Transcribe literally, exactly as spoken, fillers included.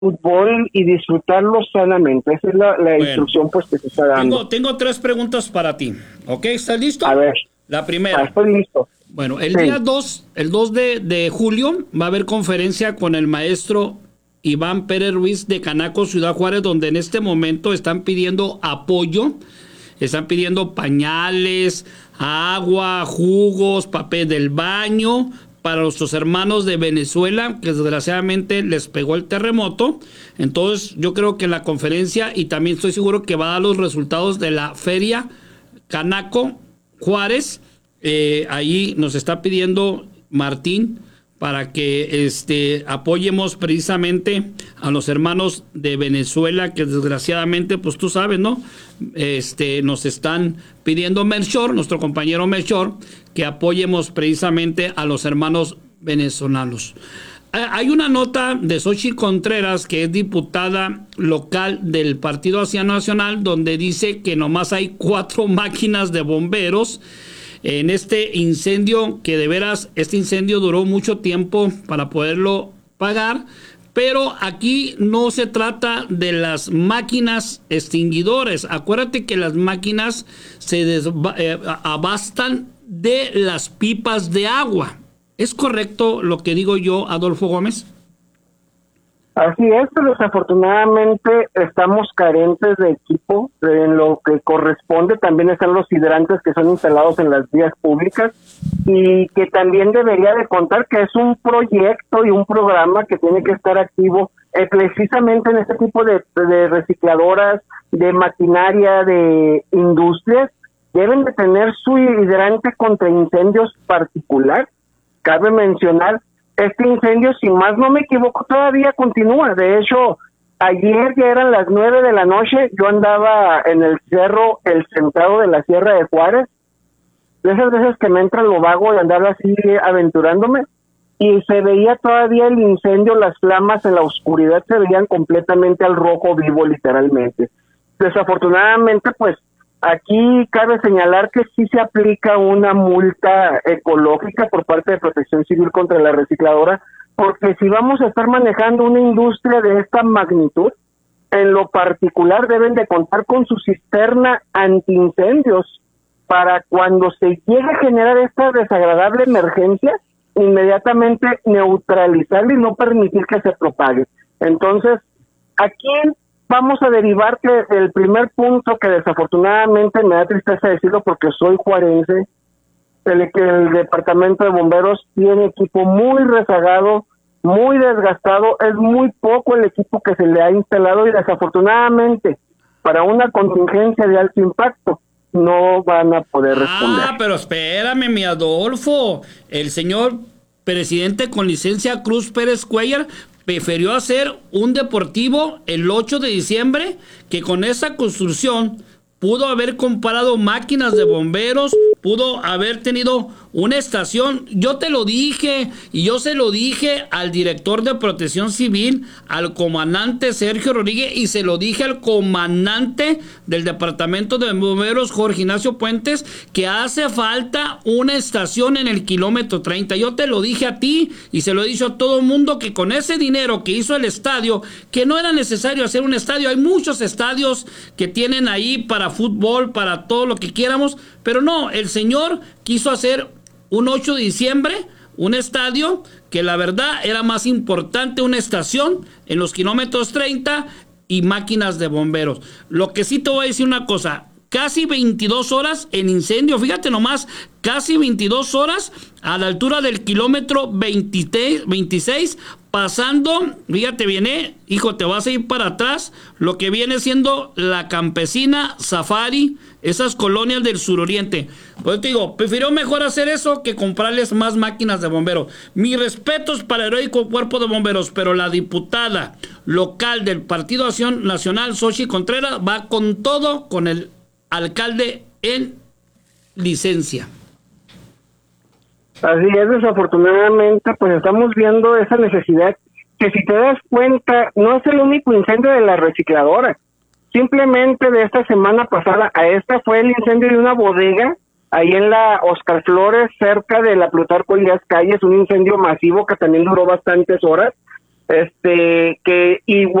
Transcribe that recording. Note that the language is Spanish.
fútbol y disfrutarlo sanamente. Esa es la, la Bueno, instrucción pues que se está dando. tengo, tengo tres preguntas para ti. ¿Ok? ¿Estás listo? A ver, La ah, primera. estoy listo. Bueno, el Sí. día dos, el dos de, de julio va a haber conferencia con el maestro Iván Pérez Ruiz de Canaco, Ciudad Juárez, donde en este momento están pidiendo apoyo, están pidiendo pañales, agua, jugos, papel del baño para nuestros hermanos de Venezuela, que desgraciadamente les pegó el terremoto. Entonces yo creo que la conferencia, y también estoy seguro que va a dar los resultados de la feria Canaco Juárez, eh, ahí nos está pidiendo Martín para que este apoyemos precisamente a los hermanos de Venezuela, que desgraciadamente, pues tú sabes, ¿no? Este, nos están pidiendo Melchor, nuestro compañero Melchor, que apoyemos precisamente a los hermanos venezolanos. Hay una nota de Xochitl Contreras, que es diputada local del Partido Acción Nacional, donde dice que nomás hay cuatro máquinas de bomberos en este incendio, que de veras, este incendio duró mucho tiempo para poderlo pagar, pero aquí no se trata de las máquinas extinguidores. Acuérdate que las máquinas se desba- eh, abastan de las pipas de agua. ¿Es correcto lo que digo yo, Adolfo Gómez? Así es, pero desafortunadamente estamos carentes de equipo. En lo que corresponde también están los hidrantes que son instalados en las vías públicas, y que también debería de contar que es un proyecto y un programa que tiene que estar activo eh, precisamente en este tipo de, de recicladoras, de maquinaria, de industrias. Deben de tener su hidrante contra incendios particular. Cabe mencionar, este incendio, si más no me equivoco, todavía continúa. De hecho, ayer ya eran las nueve de la noche, yo andaba en el cerro El Centrado de la Sierra de Juárez, de esas veces que me entra lo vago de andar así aventurándome, y se veía todavía el incendio, las flamas en la oscuridad se veían completamente al rojo vivo, literalmente. Desafortunadamente, pues, aquí cabe señalar que sí se aplica una multa ecológica por parte de Protección Civil contra la recicladora, porque si vamos a estar manejando una industria de esta magnitud, en lo particular deben de contar con su cisterna antiincendios para cuando se llegue a generar esta desagradable emergencia, inmediatamente neutralizarla y no permitir que se propague. Entonces, aquí vamos a derivar que el primer punto, que desafortunadamente me da tristeza decirlo porque soy juarense, el que el departamento de bomberos tiene equipo muy rezagado, muy desgastado, es muy poco el equipo que se le ha instalado, y desafortunadamente para una contingencia de alto impacto no van a poder responder. Ah, pero espérame, mi Adolfo. El señor presidente con licencia Cruz Pérez Cuellar prefirió hacer un deportivo el ocho de diciembre, que con esa construcción pudo haber comprado máquinas de bomberos, pudo haber tenido una estación. Yo te lo dije, y yo se lo dije al director de Protección Civil, al comandante Sergio Rodríguez, y se lo dije al comandante del departamento de bomberos, Jorge Ignacio Puentes, que hace falta una estación en el kilómetro treinta. Yo te lo dije a ti, y se lo he dicho a todo el mundo, que con ese dinero que hizo el estadio, que no era necesario hacer un estadio, hay muchos estadios que tienen ahí para fútbol, para todo lo que quieramos, pero no, el señor quiso hacer un ocho de diciembre, un estadio, que la verdad era más importante una estación en los kilómetros treinta y máquinas de bomberos. Lo que sí te voy a decir una cosa, casi veintidós horas en incendio, fíjate nomás, casi veintidós horas a la altura del kilómetro veintiséis, pasando, fíjate bien, eh, hijo, te vas a ir para atrás, lo que viene siendo la Campesina, Safari, esas colonias del suroriente. Pues te digo, prefirió mejor hacer eso que comprarles más máquinas de bomberos. Mis respetos para el heroico cuerpo de bomberos, pero la diputada local del Partido Acción Nacional, Xochitl Contreras, va con todo con el alcalde en licencia. Así es, desafortunadamente, pues estamos viendo esa necesidad, que si te das cuenta, no es el único incendio de la recicladora. Simplemente de esta semana pasada a esta fue el incendio de una bodega ahí en la Oscar Flores, cerca de la Plutarco Elías Calles, un incendio masivo que también duró bastantes horas. este que igual